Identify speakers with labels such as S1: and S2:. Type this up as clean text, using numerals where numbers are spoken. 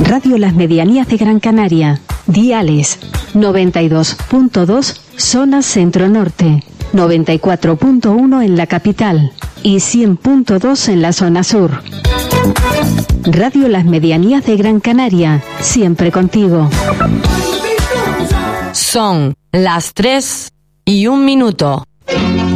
S1: Radio Las Medianías de Gran Canaria. Diales 92.2 zona centro-norte, 94.1 en la capital y 100.2 en la zona sur. Radio Las Medianías de Gran Canaria, siempre contigo.
S2: Son las 3:01.